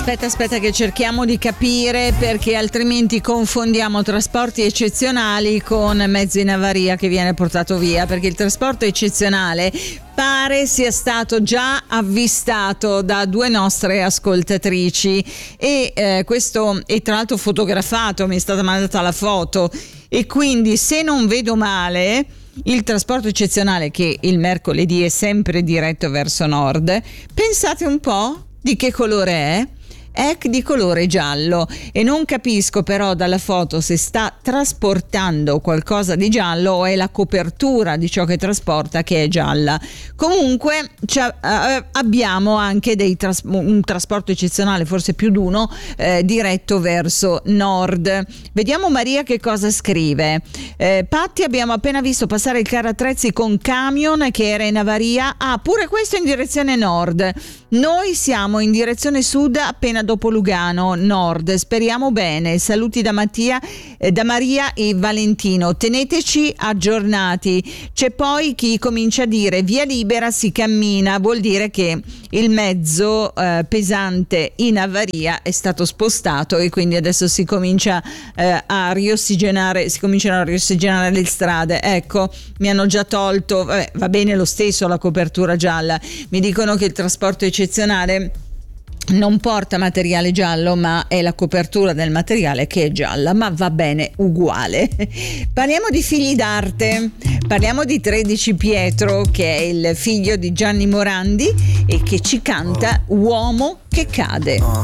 Aspetta che cerchiamo di capire, perché altrimenti confondiamo trasporti eccezionali con mezzo in avaria che viene portato via, perché il trasporto eccezionale pare sia stato già avvistato da due nostre ascoltatrici e questo è tra l'altro fotografato, mi è stata mandata la foto, e quindi se non vedo male il trasporto eccezionale, che il mercoledì è sempre diretto verso nord, pensate un po' di che colore è di colore giallo, e non capisco però dalla foto se sta trasportando qualcosa di giallo o è la copertura di ciò che trasporta che è gialla. Comunque abbiamo anche un trasporto eccezionale, forse più di uno, diretto verso nord. Vediamo Maria che cosa scrive. Patti, abbiamo appena visto passare il carro attrezzi con camion che era in avaria. Pure questo in direzione nord. Noi siamo in direzione sud appena dopo Lugano, nord. Speriamo bene. Saluti da Maria e Valentino. Teneteci aggiornati. C'è poi chi comincia a dire via libera si cammina, vuol dire che il mezzo pesante in avaria è stato spostato e quindi adesso si comincia a riossigenare, le strade. Ecco, mi hanno già tolto, va bene lo stesso la copertura gialla. Mi dicono che il trasporto eccezionale non porta materiale giallo, ma è la copertura del materiale che è gialla, ma va bene uguale. Parliamo di figli d'arte, parliamo di 13 Pietro, che è il figlio di Gianni Morandi e che ci canta Uomo che cade.